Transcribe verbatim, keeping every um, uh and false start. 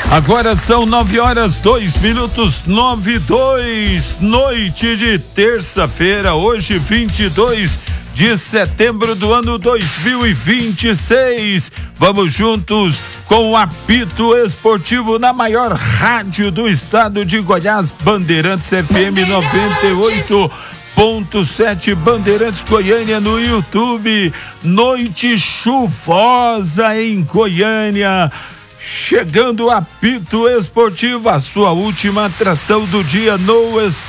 Agora são nove horas, dois minutos, nove e dois, noite de terça-feira, hoje vinte e dois de setembro do ano dois mil e vinte e seis. Vamos juntos com o apito esportivo na maior rádio do estado de Goiás, Bandeirantes F M noventa e oito ponto sete, Bandeirantes Goiânia no YouTube. Noite chuvosa em Goiânia. Chegando o apito esportivo, a sua última atração do dia no esporte.